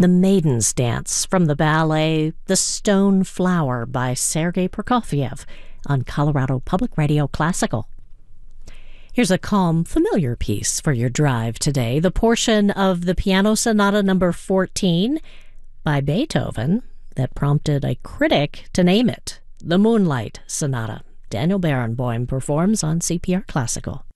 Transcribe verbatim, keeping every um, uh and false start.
The Maiden's Dance from the ballet The Stone Flower by Sergei Prokofiev on Colorado Public Radio Classical. Here's a calm, familiar piece for your drive today, the portion of the Piano Sonata number fourteen by Beethoven that prompted a critic to name it the Moonlight Sonata. Daniel Barenboim performs on C P R Classical.